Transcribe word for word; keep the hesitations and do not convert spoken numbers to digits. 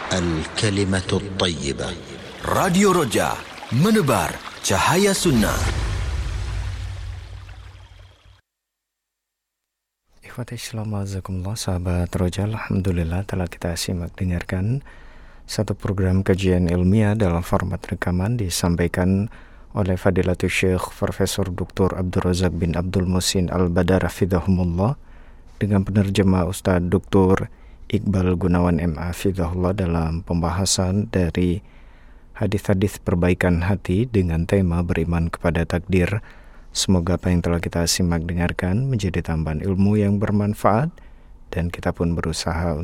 الكلمة الطيبة. Radio Roja, menebar cahaya sunnah. Ikhwati Islam, azakumullah, sahabat Roja, alhamdulillah telah kita simak dengarkan satu program kajian ilmiah dalam format rekaman disampaikan oleh Fadilatul Syekh Profesor Doktor Abdul Razak bin Abdul Muhsin Al-Badar hafizahumullah dengan penerjemah Ustaz Doktor Iqbal Gunawan M A hafizahullah dalam pembahasan dari hadis-hadis perbaikan hati dengan tema beriman kepada takdir. Semoga apa yang telah kita simak dengarkan menjadi tambahan ilmu yang bermanfaat dan kita pun berusaha